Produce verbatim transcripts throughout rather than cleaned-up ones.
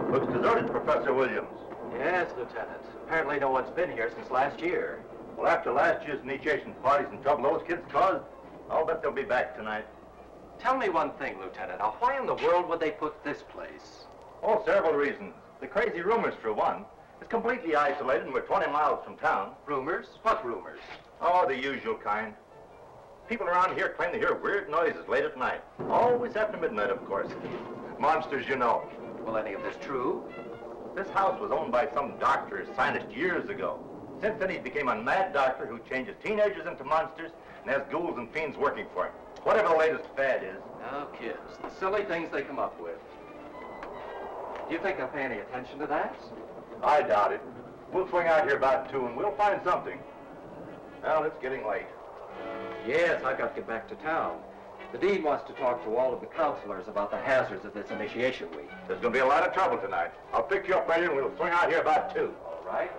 Looks deserted, Professor Williams. Yes, Lieutenant. Apparently no one's been here since last year. Well, after last year's initiation parties and trouble those kids caused, I'll bet they'll be back tonight. Tell me one thing, Lieutenant. Now, why in the world would they put this place? Oh, several reasons. The crazy rumors, for one. It's completely isolated and we're twenty miles from town. Rumors? What rumors? Oh, the usual kind. People around here claim to hear weird noises late at night. Always after midnight, of course. Monsters, you know. Well, any of this true? This house was owned by some doctor or scientist years ago. Since then, he became a mad doctor who changes teenagers into monsters and has ghouls and fiends working for him. Whatever the latest fad is. Oh, kids, the silly things they come up with. Do you think they'll pay any attention to that? I doubt it. We'll swing out here about two and we'll find something. Well, it's getting late. Yes, I've got to get back to town. The dean wants to talk to all of the counselors about the hazards of this initiation week. There's going to be a lot of trouble tonight. I'll pick you up later and we'll swing out here about two. All right.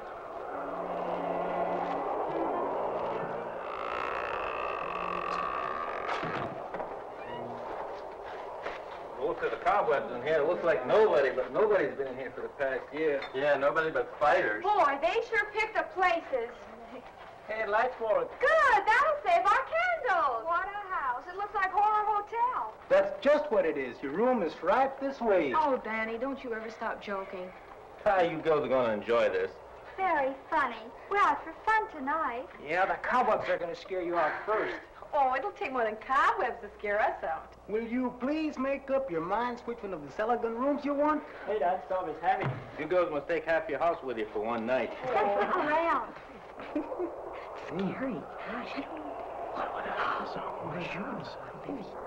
Look at the cobwebs in here. It looks like nobody, but nobody's been in here for the past year. Yeah, nobody but fighters. Boy, they sure picked up places. Hey, lights for it. Good, that'll save our candles. What a house. It looks like Horror Hotel. That's just what it is. Your room is right this way. Oh, Danny, don't you ever stop joking. Ah, you girls are going to enjoy this. Very funny. We're out for fun tonight. Yeah, the cobwebs are going to scare you out first. Oh, it'll take more than cobwebs to scare us out. Will you please make up your minds which one of the cellar gun rooms you want? Hey, that stuff is heavy. You girls must take half your house with you for one night. Let's look around. Scary. Gosh, I don't know. What, what else? What is yours?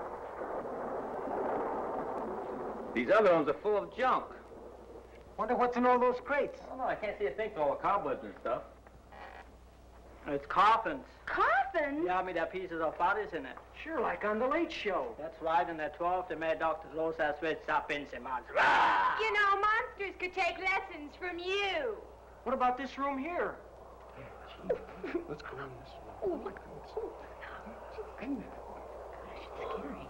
These other ones are full of junk. Wonder what's in all those crates. Oh, no, I can't see a thing for all the cobwebs and stuff. It's coffins. Coffins? Yeah, I mean, there are pieces of bodies in it. Sure, like on the Late Show. That's right, and there are twelve the mad doctors Los Azuetes Sapins and Monsters. You know, monsters could take lessons from you. What about this room here? Let's go in this room. Oh, look. Oh, goodness. Gosh, it's scary.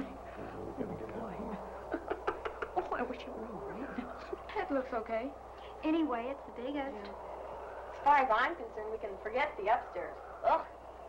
Oh, I wish it were all right. That looks okay. Anyway, it's the biggest. As far as I'm concerned, we can forget the upstairs. Ugh.